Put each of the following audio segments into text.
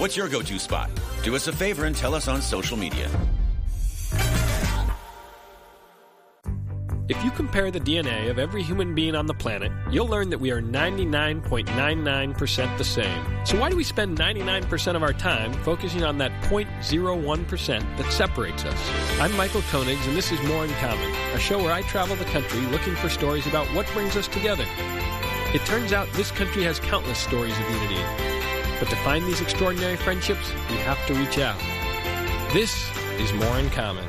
What's your go-to spot? Do us a favor and tell us on social media. If you compare the DNA of every human being on the planet, you'll learn that we are 99.99% the same. So why do we spend 99% of our time focusing on that 0.01% that separates us? I'm Michael Koenigs, and this is More in Common, a show where I travel the country looking for stories about what brings us together. It turns out this country has countless stories of unity. But to find these extraordinary friendships, we have to reach out. This is More in Common.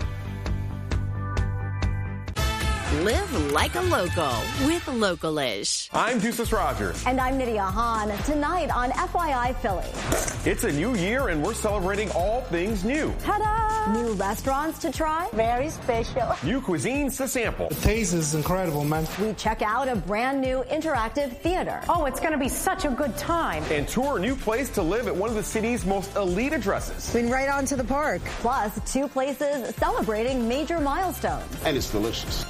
Live like a local with Localish. I'm Deuces Rogers. And I'm Nydia Hahn. Tonight on FYI Philly. It's a new year and we're celebrating all things new. Ta-da! New restaurants to try. Very special. New cuisines to sample. The taste is incredible, man. We check out a brand new interactive theater. Oh, it's going to be such a good time. And tour a new place to live at one of the city's most elite addresses. Been right on to the park. Plus, 2 places celebrating major milestones. And it's delicious.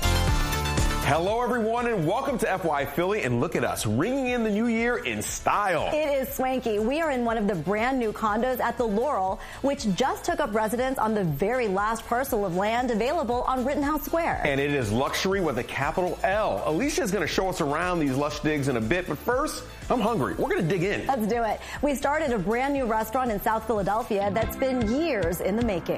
Hello, everyone, and welcome to FY Philly. And look at us, ringing in the new year in style. It is swanky. We are in one of the brand new condos at the Laurel, which just took up residence on the very last parcel of land available on Rittenhouse Square. And it is luxury with a capital L. Alicia is going to show us around these lush digs in a bit, but first, I'm hungry. We're going to dig in. Let's do it. We started a brand new restaurant in South Philadelphia that's been years in the making.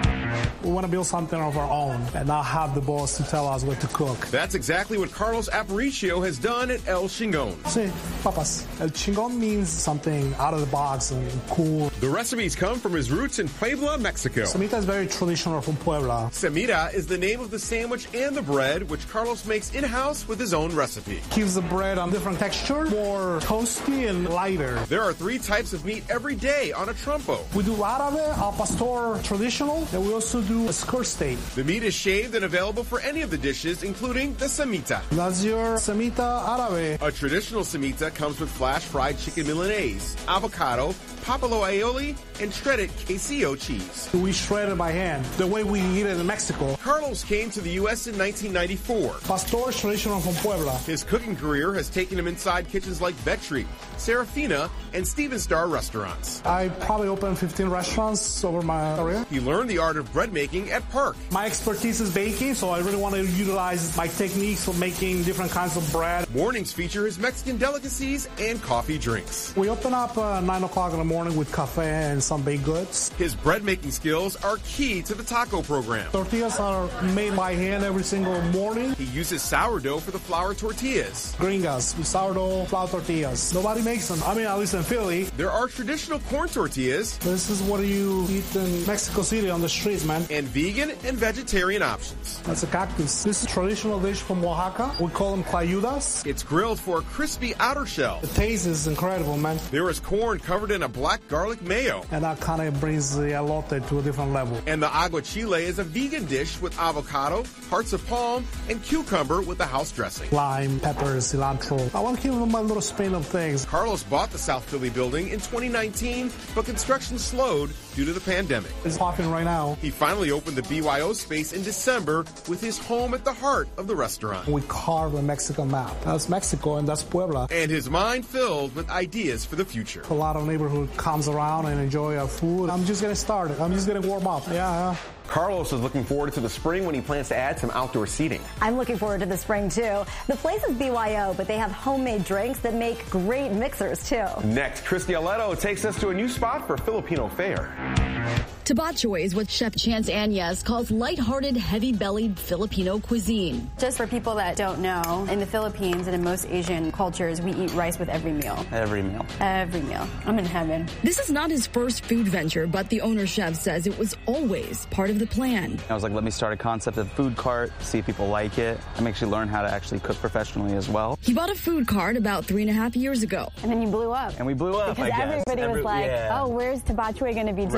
We want to build something of our own and not have the boss to tell us what to cook. That's exactly what Carlos Aparicio has done at El Chingon. Sí, papas. El Chingon means something out of the box and cool. The recipes come from his roots in Puebla, Mexico. Semita is very traditional from Puebla. Semita is the name of the sandwich and the bread, which Carlos makes in-house with his own recipe. Gives the bread a different texture, more toasty and lighter. There are 3 types of meat every day on a trompo. We do árabe, al pastor traditional, and we also do a skirt steak. The meat is shaved and available for any of the dishes, including the semita. That's your semita árabe. A traditional semita comes with flash-fried chicken milanese, avocado, papalo aioli, and shredded quesillo cheese. We shred it by hand, the way we eat it in Mexico. Carlos came to the U.S. in 1994. Pastor is traditional from Puebla. His cooking career has taken him inside kitchens like Vetri, Serafina, and Steven Star restaurants. I probably opened 15 restaurants over my career. He learned the art of bread making at Park. My expertise is baking, so I really want to utilize my techniques of making different kinds of bread. Mornings feature his Mexican delicacies and coffee drinks. We open up 9 o'clock in the morning with cafe and some baked goods. His bread making skills are key to the taco program. Tortillas are made by hand every single morning. He uses sourdough for the flour tortillas. Gringas with sourdough flour tortillas. Nobody makes them. I mean, at least in Philly. There are traditional corn tortillas. This is what you eat in Mexico City on the streets, man. And vegan and vegetarian options. That's a cactus. This is a traditional dish from Oaxaca. We call them clayudas. It's grilled for a crispy outer shell. The taste is incredible, man. There is corn covered in a black garlic mayo. And that kind of brings the elote to a different level. And the aguachile is a vegan dish with avocado, hearts of palm, and cucumber with the house dressing. Lime, pepper, cilantro. I want to give them my little spin of things. Carlos bought the South Philly building in 2019, but construction slowed due to the pandemic. It's popping right now. He finally opened the BYO space in December with his home at the heart of the restaurant. We carved a Mexican map. That's Mexico and that's Puebla. And his mind filled with ideas for the future. A lot of neighborhood comes around and enjoy our food. I'm just getting started. I'm just getting warm up. Yeah. Carlos is looking forward to the spring when he plans to add some outdoor seating. I'm looking forward to the spring, too. The place is BYO, but they have homemade drinks that make great mixers, too. Next, Christy Aleto takes us to a new spot for Filipino fare. Tabachoy is what Chef Chance Anyez calls lighthearted, heavy-bellied Filipino cuisine. Just for people that don't know, in the Philippines and in most Asian cultures, we eat rice with every meal. Every meal. Every meal. I'm in heaven. This is not his first food venture, but the owner chef says it was always part of the plan. I was like, let me start a concept of food cart, see if people like it. I'm actually learn how to actually cook professionally as well. He bought a food cart about 3.5 years ago. And then you blew up. And we blew up, because I guess. Everybody was like, oh, where's Tabachoy going to be today? Right.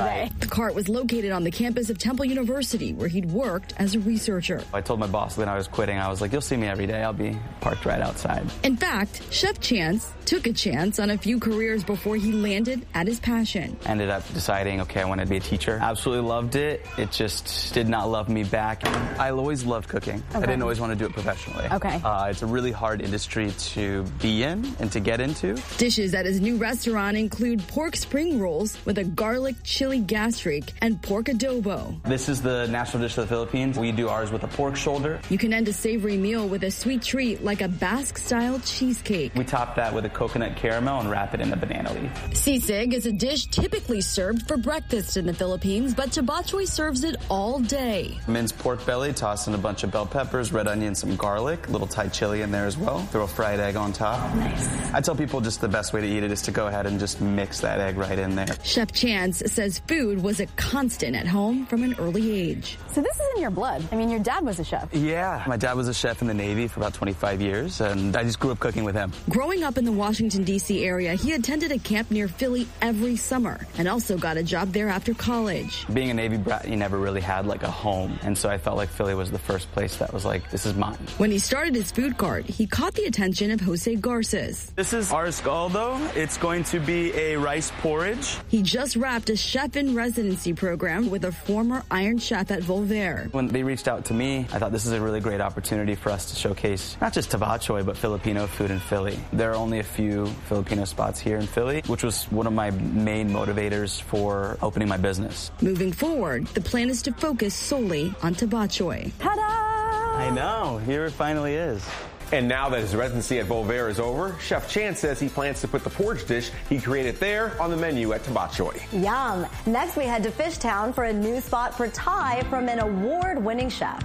The cart was located on the campus of Temple University, where he'd worked as a researcher. I told my boss when I was quitting, I was like, you'll see me every day. I'll be parked right outside. In fact, Chef Chance took a chance on a few careers before he landed at his passion. Ended up deciding, okay, I want to be a teacher. Absolutely loved it. It just did not love me back. I always loved cooking. Okay. I didn't always want to do it professionally. Okay. It's a really hard industry to be in and to get into. Dishes at his new restaurant include pork spring rolls with a garlic chili gastrique and pork adobo. This is the national dish of the Philippines. We do ours with a pork shoulder. You can end a savory meal with a sweet treat like a Basque-style cheesecake. We top that with a coconut caramel and wrap it in a banana leaf. Sisig is a dish typically served for breakfast in the Philippines, but Tabachoy serves it all day. Minced pork belly, toss in a bunch of bell peppers, red onion, some garlic, a little Thai chili in there as well. Throw a fried egg on top. Nice. I tell people just the best way to eat it is to go ahead and just mix that egg right in there. Chef Chance says food was a constant at home from an early age. So this is in your blood. I mean, your dad was a chef. Yeah, my dad was a chef in the Navy for about 25 years, and I just grew up cooking with him. Growing up in the Washington, D.C. area, he attended a camp near Philly every summer and also got a job there after college. Being a Navy brat, you never really had like a home, and so I felt like Philly was the first place that was like, this is mine. When he started his food cart, he caught the attention of Jose Garces. This is Ars Caldo. It's going to be a rice porridge. He just wrapped a chef-in-residency program with a former Iron Chef at Volver. When they reached out to me, I thought this is a really great opportunity for us to showcase not just Tabachoy, but Filipino food in Philly. There are only a few Filipino spots here in Philly, which was one of my main motivators for opening my business. Moving forward, the plan is to focus solely on Tabachoy. Ta-da! I know, here it finally is. And now that his residency at Volver is over, Chef Chance says he plans to put the porridge dish he created there on the menu at Tabachoy. Yum. Next, we head to Fishtown for a new spot for Thai from an award-winning chef.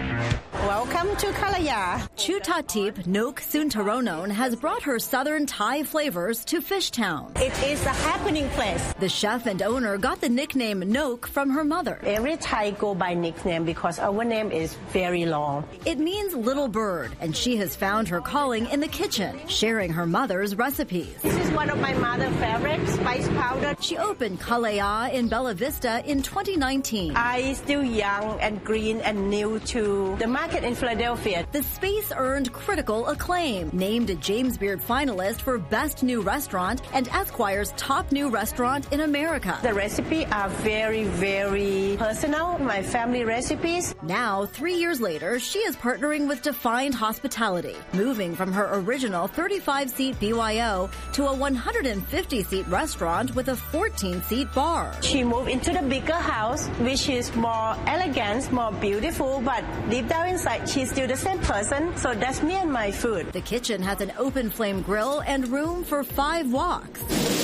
Welcome to Kalaya. Chutatip Nok Suntaronon has brought her southern Thai flavors to Fishtown. It is a happening place. The chef and owner got the nickname Nok from her mother. Every Thai go by nickname because our name is very long. It means little bird, and she has found her calling in the kitchen, sharing her mother's recipes. This is one of my mother's favorite, spice powder. She opened Kalaya in Bella Vista in 2019. I still young and green and new to the market in Philadelphia. The space earned critical acclaim, named a James Beard finalist for Best New Restaurant and Esquire's Top New Restaurant in America. The recipes are very, very personal, my family recipes. Now, 3 years later, she is partnering with Defined Hospitality, moving from her original 35-seat BYO to a 150-seat restaurant with a 14-seat bar. She moved into the bigger house, which is more elegant, more beautiful, but deep down inside, she's still the same person, so that's me and my food. The kitchen has an open flame grill and room for 5 woks.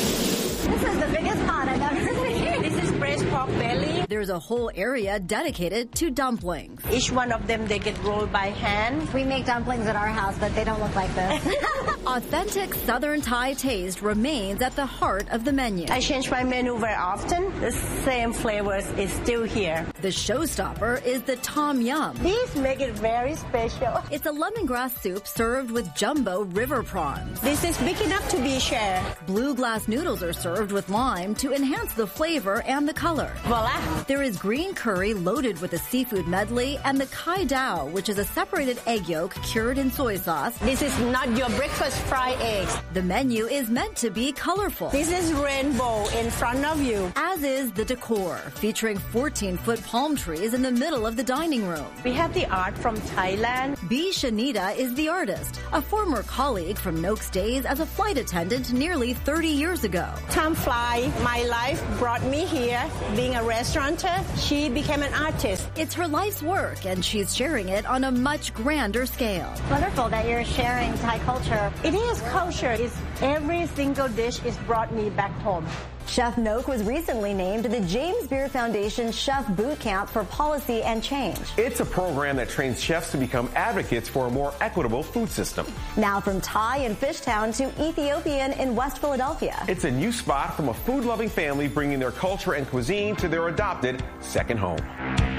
This is the biggest pot I've ever seen. This is braised pork belly. There's a whole area dedicated to dumplings. Each one of them, they get rolled by hand. We make dumplings at our house, but they don't look like this. Authentic Southern Thai taste remains at the heart of the menu. I change my menu very often. The same flavors is still here. The showstopper is the Tom Yum. These make it very special. It's a lemongrass soup served with jumbo river prawns. This is big enough to be shared. Blue glass noodles are served with lime to enhance the flavor and the color. Voila! There is green curry loaded with a seafood medley and the kai dao, which is a separated egg yolk cured in soy sauce. This is not your breakfast fried eggs. The menu is meant to be colorful. This is rainbow in front of you. As is the decor, featuring 14-foot palm trees in the middle of the dining room. We have the art from Thailand. B. Shanita is the artist, a former colleague from Nok's days as a flight attendant nearly 30 years ago. Time fly. My life brought me here. Being a restaurateur, she became an artist. It's her life's work, and she's sharing it on a much grander scale. Wonderful that you're sharing Thai culture. It is culture. It's every single dish is brought me back home. Chef Nok was recently named the James Beard Foundation Chef Boot Camp for Policy and Change. It's a program that trains chefs to become advocates for a more equitable food system. Now from Thai in Fishtown to Ethiopian in West Philadelphia. It's a new spot from a food-loving family bringing their culture and cuisine to their adopted second home.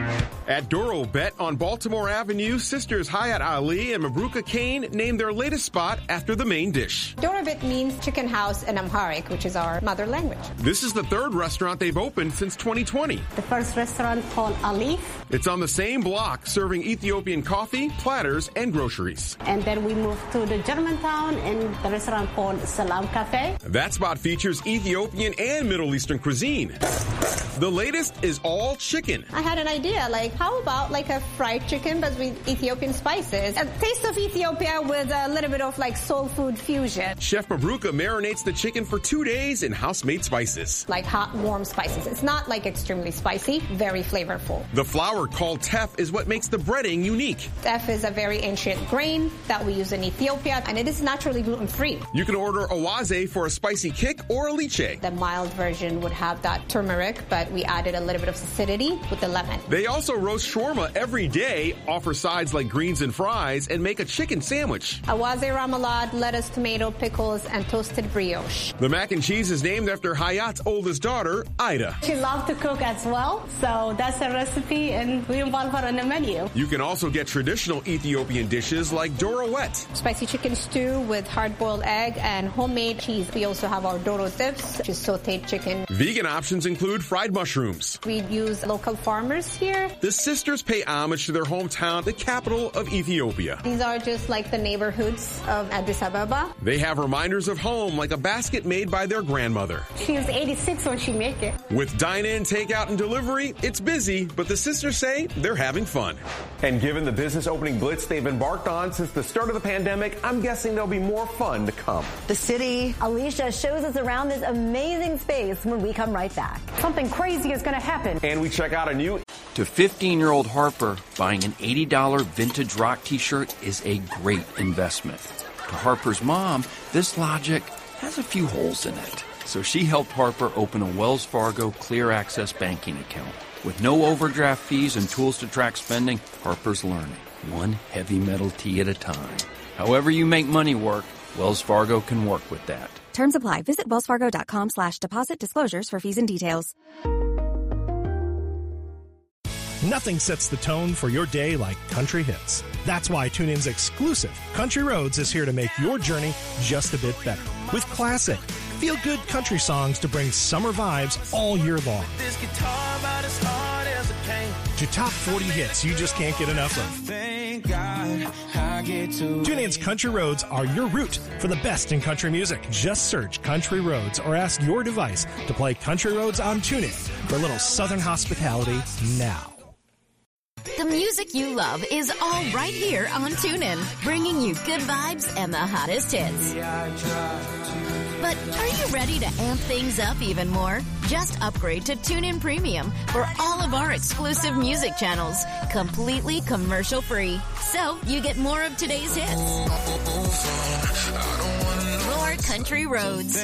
At Doro Bet on Baltimore Avenue, sisters Hayat Ali and Mabruka Kane named their latest spot after the main dish. Dorobit means chicken house in Amharic, which is our mother language. This is the third restaurant they've opened since 2020. The first restaurant called Alif. It's on the same block, serving Ethiopian coffee, platters, and groceries. And then we moved to the Germantown in the restaurant called Salam Cafe. That spot features Ethiopian and Middle Eastern cuisine. The latest is all chicken. I had an idea, how about a fried chicken but with Ethiopian spices? A taste of Ethiopia with a little bit of soul food fusion. Chef Mabruka marinates the chicken for 2 days in house-made spices. Hot, warm spices. It's not extremely spicy, very flavorful. The flour called teff is what makes the breading unique. Teff is a very ancient grain that we use in Ethiopia, and it is naturally gluten-free. You can order awaze for a spicy kick or a liche. The mild version would have that turmeric, but we added a little bit of acidity with the lemon. They also roast shawarma every day, offer sides like greens and fries, and make a chicken sandwich. Awaze remoulade, lettuce, tomato, pickles, and toasted brioche. The mac and cheese is named after Hayat's oldest daughter, Ida. She loves to cook as well, so that's a recipe, and we involve her on the menu. You can also get traditional Ethiopian dishes like dorowet. Spicy chicken stew with hard-boiled egg and homemade cheese. We also have our doro dips, which is sauteed chicken. Vegan options include fried mushrooms. We use local farmers here. The sisters pay homage to their hometown, the capital of Ethiopia. These are just the neighborhoods of Addis Ababa. They have reminders of home, like a basket made by their grandmother. She was 86 when she made it. With dine-in, takeout, and delivery, it's busy, but the sisters say they're having fun. And given the business opening blitz they've embarked on since the start of the pandemic, I'm guessing there'll be more fun to come. The city. Alicia shows us around this amazing space when we come right back. Something crazy is going to happen. And we check out a new... To 15-year-old Harper, buying an $80 vintage rock t-shirt is a great investment. To Harper's mom, this logic has a few holes in it. So she helped Harper open a Wells Fargo Clear Access banking account. With no overdraft fees and tools to track spending, Harper's learning, one heavy metal tee at a time. However you make money work, Wells Fargo can work with that. Terms apply. Visit wellsfargo.com/deposit disclosures for fees and details. Nothing sets the tone for your day like country hits. That's why TuneIn's exclusive Country Roads is here to make your journey just a bit better. With classic, feel-good country songs to bring summer vibes all year long. To top 40 hits you just can't get enough of. TuneIn's Country Roads are your route for the best in country music. Just search Country Roads or ask your device to play Country Roads on TuneIn for a little southern hospitality now. The music you love is all right here on TuneIn, bringing you good vibes and the hottest hits. But are you ready to amp things up even more? Just upgrade to TuneIn Premium for all of our exclusive music channels, completely commercial-free. So you get more of today's hits. More country roads.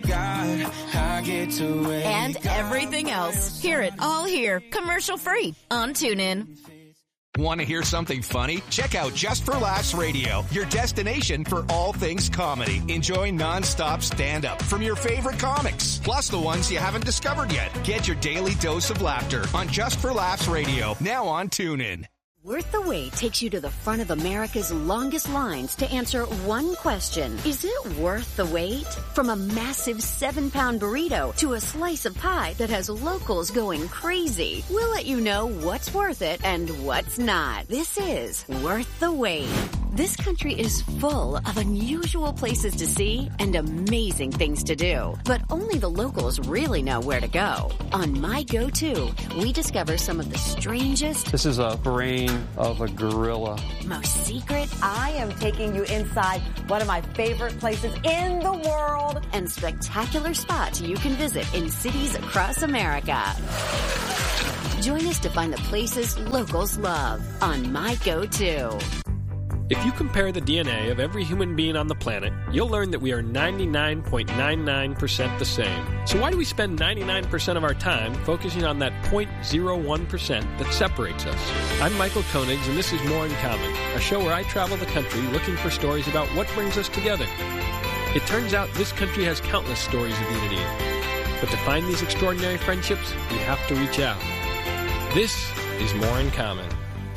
And everything else. Hear it all here, commercial-free on TuneIn. Want to hear something funny? Check out Just for Laughs Radio, your destination for all things comedy. Enjoy nonstop stand-up from your favorite comics, plus the ones you haven't discovered yet. Get your daily dose of laughter on Just for Laughs Radio, now on TuneIn. Worth the Wait takes you to the front of America's longest lines to answer one question. Is it worth the wait? From a massive 7-pound burrito to a slice of pie that has locals going crazy, we'll let you know what's worth it and what's not. This is Worth the Wait. This country is full of unusual places to see and amazing things to do, but only the locals really know where to go. On My Go-To, we discover some of the strangest... This is a brain of a gorilla. Most secret. I am taking you inside one of my favorite places in the world. And spectacular spots you can visit in cities across America. Join us to find the places locals love on My Go-To. If you compare the DNA of every human being on the planet, you'll learn that we are 99.99% the same. So why do we spend 99% of our time focusing on that 0.01% that separates us? I'm Michael Koenigs, and this is More in Common, a show where I travel the country looking for stories about what brings us together. It turns out this country has countless stories of unity. But to find these extraordinary friendships, we have to reach out. This is more in common.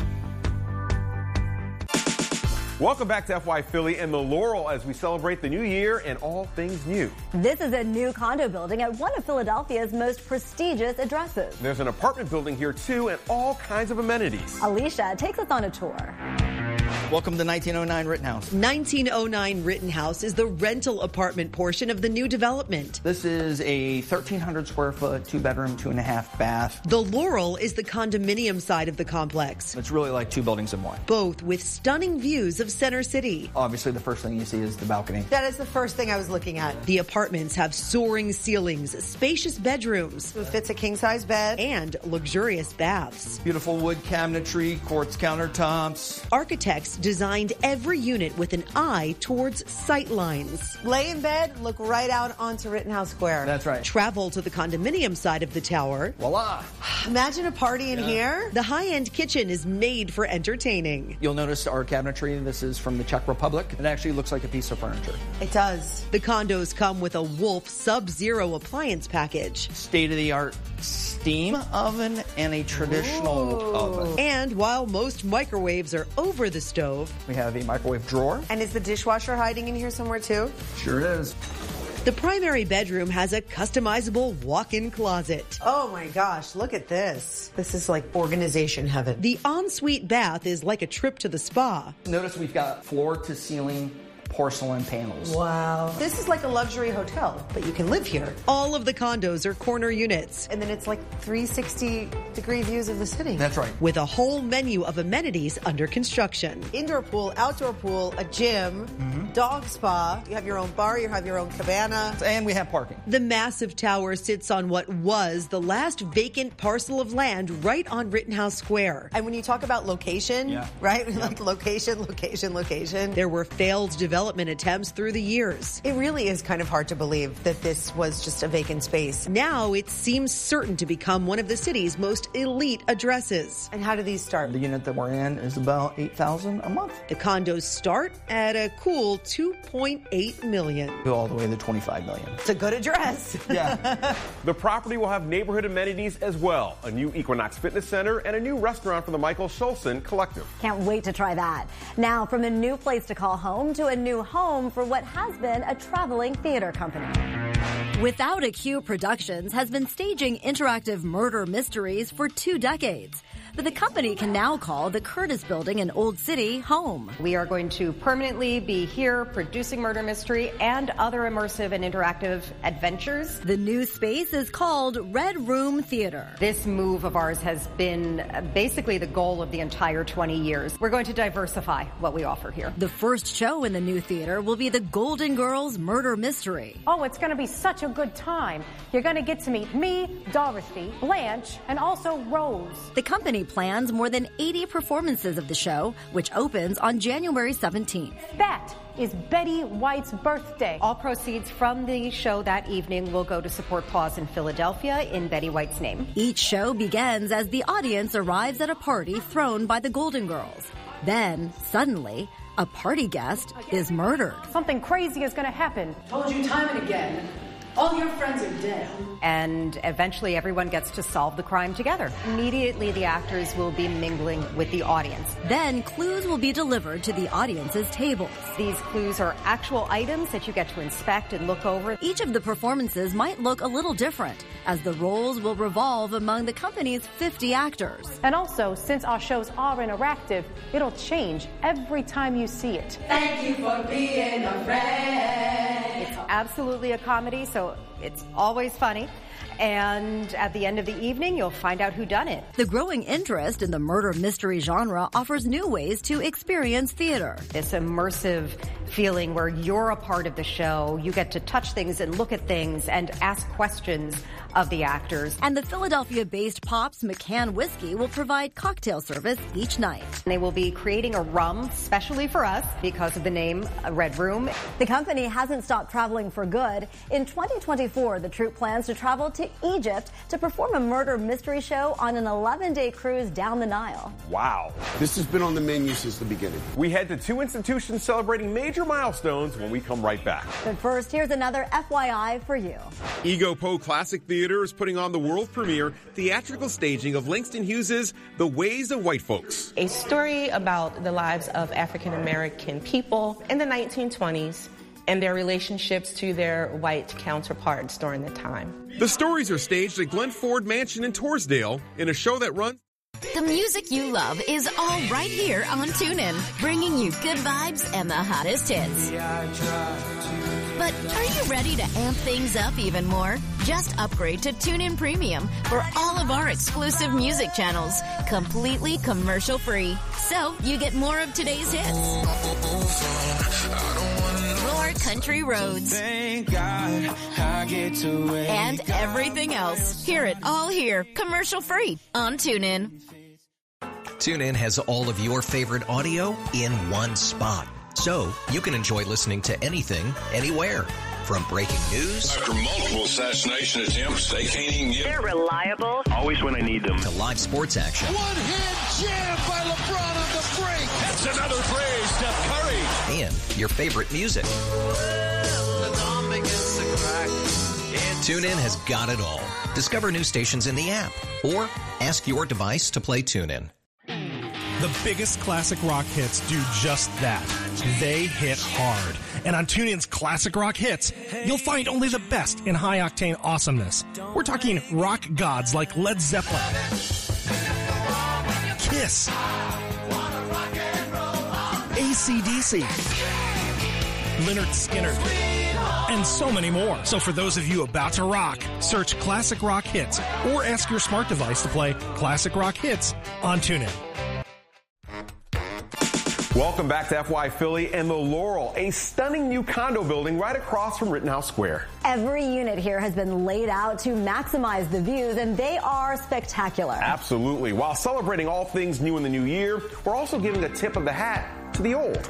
Welcome back to FY Philly and the Laurel as we celebrate the new year and all things new. This is a new condo building at one of Philadelphia's most prestigious addresses. There's an apartment building here too and all kinds of amenities. Alicia takes us on a tour. Welcome to 1909 Rittenhouse. 1909 Rittenhouse is the rental apartment portion of the new development. This is a 1,300 square foot, 2-bedroom, 2.5 bath. The Laurel is the condominium side of the complex. It's really like two buildings in one. Both with stunning views of Center City. Obviously, the first thing you see is the balcony. That is the first thing I was looking at. The apartments have soaring ceilings, spacious bedrooms. It fits a king-size bed and luxurious baths. Beautiful wood cabinetry, quartz countertops. Architects designed every unit with an eye towards sight lines. Lay in bed, look right out onto Rittenhouse Square. That's right. Travel to the condominium side of the tower. Voila! Imagine a party in here. The high-end kitchen is made for entertaining. You'll notice our cabinetry. This is from the Czech Republic. It actually looks like a piece of furniture. It does. The condos come with a Wolf Sub-Zero appliance package. State-of-the-art steam oven and a traditional oven. And while most microwaves are over the stove, we have a microwave drawer. And is the dishwasher hiding in here somewhere too? Sure is. The primary bedroom has a customizable walk-in closet. Oh my gosh, look at this. This is like organization heaven. The ensuite bath is like a trip to the spa. Notice we've got floor-to-ceiling porcelain panels. Wow. This is like a luxury hotel, but you can live here. All of the condos are corner units. And then it's like 360-degree views of the city. That's right. With a whole menu of amenities under construction. Indoor pool, outdoor pool, a gym, dog spa. You have your own bar, you have your own cabana. And we have parking. The massive tower sits on what was the last vacant parcel of land right on Rittenhouse Square. And when you talk about location, right? Like location, there were failed development attempts through the years. It really is kind of hard to believe that this was just a vacant space. Now it seems certain to become one of the city's most elite addresses. And how do these start? The unit that we're in is about $8,000 a month. The condos start at a cool $2.8 million. Go all the way to $25 million. It's a good address. Yeah. The property will have neighborhood amenities as well. A new Equinox Fitness Center and a new restaurant for the Michael Schulson Collective. Can't wait to try that. Now, from a new place to call home to a new home for what has been a traveling theater company. Without a Q Productions has been staging interactive murder mysteries for 2 decades. But the company can now call the Curtis Building in Old City home. We are going to permanently be here producing murder mystery and other immersive and interactive adventures. The new space is called Red Room Theater. This move of ours has been basically the goal of the entire 20 years. We're going to diversify what we offer here. The first show in the new theater will be the Golden Girls Murder Mystery. Oh, it's going to be such a good time. You're going to get to meet me, Dorothy, Blanche, and also Rose. The company plans more than 80 performances of the show, which opens on January 17th. That is Betty White's birthday. All proceeds from the show that evening will go to support Paws in Philadelphia in Betty White's name. Each show begins as the audience arrives at a party thrown by the Golden Girls. Then, suddenly, a party guest is murdered. Something crazy is going to happen. Told you time and again. All your friends are dead. And eventually everyone gets to solve the crime together. Immediately the actors will be mingling with the audience. Then clues will be delivered to the audience's tables. These clues are actual items that you get to inspect and look over. Each of the performances might look a little different, as the roles will revolve among the company's 50 actors. And also, since our shows are interactive, it'll change every time you see it. Thank you for being a friend. It's absolutely a comedy, so it's always funny. And at the end of the evening, you'll find out who done it. The growing interest in the murder mystery genre offers new ways to experience theater. This immersive feeling where you're a part of the show, you get to touch things and look at things and ask questions of the actors. And the Philadelphia-based Pops McCann Whiskey will provide cocktail service each night. They will be creating a rum specially for us because of the name Red Room. The company hasn't stopped traveling for good. In 2024, 2024, the troupe plans to travel to Egypt to perform a murder mystery show on an 11-day cruise down the Nile. Wow. This has been on the menu since the beginning. We head to two institutions celebrating major milestones when we come right back. But first, here's another FYI for you. Ego Poe Classic Theater is putting on the world premiere theatrical staging of Langston Hughes' The Ways of White Folks. A story about the lives of African American people in the 1920s and their relationships to their white counterparts during the time. The stories are staged at Glen Ford Mansion in Torresdale in a show that runs. The music you love is all right here on TuneIn, bringing you good vibes and the hottest hits. But are you ready to amp things up even more? Just upgrade to TuneIn Premium for all of our exclusive music channels, completely commercial-free. So you get more of today's hits. More country roads. Thank God I get to and everything else. Hear it all here, commercial-free on TuneIn. TuneIn has all of your favorite audio in one spot. So you can enjoy listening to anything, anywhere. From breaking news. After multiple assassination attempts, they can't even get... They're reliable. Always when I need them. To live sports action. One-hand jam by LeBron on the break. That's another play, Steph Curry. And your favorite music. TuneIn has got it all. Discover new stations in the app. Or ask your device to play TuneIn. The biggest classic rock hits do just that. They hit hard. And on TuneIn's Classic Rock Hits, you'll find only the best in high-octane awesomeness. We're talking rock gods like Led Zeppelin, Kiss, AC/DC, Lynyrd Skynyrd, and so many more. So for those of you about to rock, search Classic Rock Hits or ask your smart device to play Classic Rock Hits on TuneIn. Welcome back to FY Philly and the Laurel, a stunning new condo building right across from Rittenhouse Square. Every unit here has been laid out to maximize the views, and they are spectacular. Absolutely. While celebrating all things new in the new year, we're also giving a tip of the hat to the old.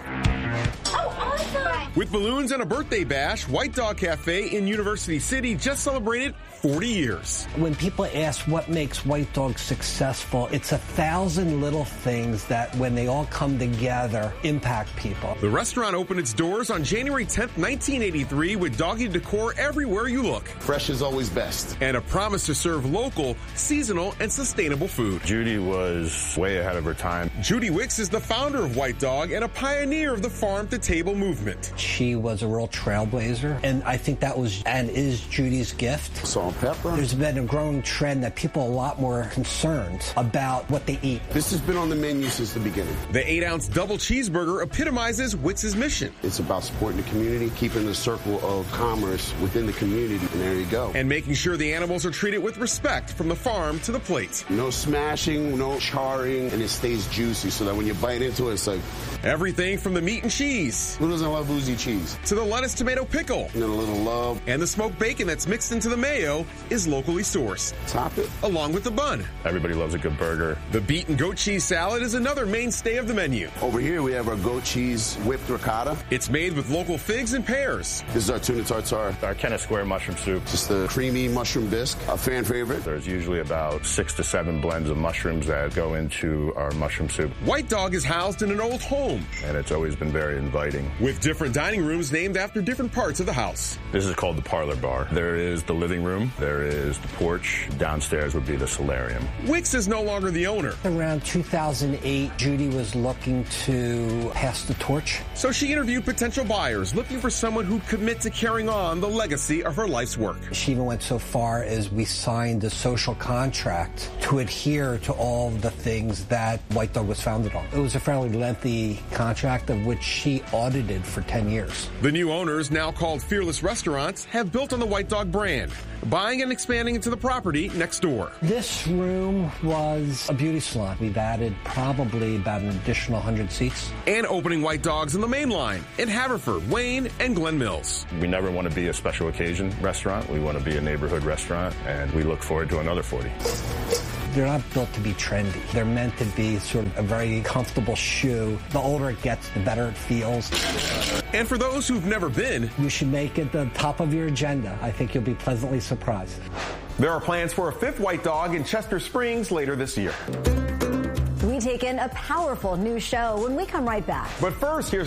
Oh, awesome! With balloons and a birthday bash, White Dog Cafe in University City just celebrated 40 years. When people ask what makes White Dog successful, it's 1,000 little things that, when they all come together, impact people. The restaurant opened its doors on January 10th, 1983, with doggy decor everywhere you look. Fresh is always best. And a promise to serve local, seasonal, and sustainable food. Judy was way ahead of her time. Judy Wicks is the founder of White Dog and a pioneer of the farm-to-table movement. She was a real trailblazer, and I think that was and is Judy's gift. Salt and pepper. There's been a growing trend that people are a lot more concerned about what they eat. This has been on the menu since the beginning. The 8-ounce double cheeseburger epitomizes Wicks' mission. It's about supporting the community, keeping the circle of commerce within the community, and there you go. And making sure the animals are treated with respect from the farm to the plate. No smashing, no charring, and it stays juicy so that when you bite into it, it's like... Everything from the meat and cheese. Who doesn't love Uzi cheese? To the lettuce tomato pickle. And a little love. And the smoked bacon that's mixed into the mayo is locally sourced. Top it. Along with the bun. Everybody loves a good burger. The beet and goat cheese salad is another mainstay of the menu. Over here we have our goat cheese whipped ricotta. It's made with local figs and pears. This is our tuna tartare. Our Kenneth Square mushroom soup. Just the creamy mushroom bisque, a fan favorite. There's usually about 6 to 7 blends of mushrooms that go into our mushroom soup. White Dog is housed in an old home. And it's always been very inviting. With different dining rooms named after different parts of the house. This is called the parlor bar. There is the living room. There is the porch. Downstairs would be the solarium. Wicks is no longer the owner. Around 2008, Judy was looking to pass the torch. So she interviewed potential buyers looking for someone who'd commit to carrying on the legacy of her life's work. She even went so far as we signed a social contract to adhere to all the things that White Dog was founded on. It was a fairly lengthy contract of which she audited for 10 years. The new owners, now called Fearless Restaurants, have built on the White Dog brand, buying and expanding into the property next door. This room was a beauty salon. We've added probably about an additional 100 seats. And opening White Dogs on the main line in Haverford, Wayne, and Glen Mills. We never want to be a special occasion restaurant. We want to be a neighborhood restaurant, and we look forward to another 40. They're not built to be trendy. They're meant to be sort of a very comfortable shoe. The older it gets, the better it feels. And for those who've never been, you should make it the top of your agenda. I think you'll be pleasantly surprised. There are plans for a 5th White Dog in Chester Springs later this year. We take in a powerful new show when we come right back. But first, here's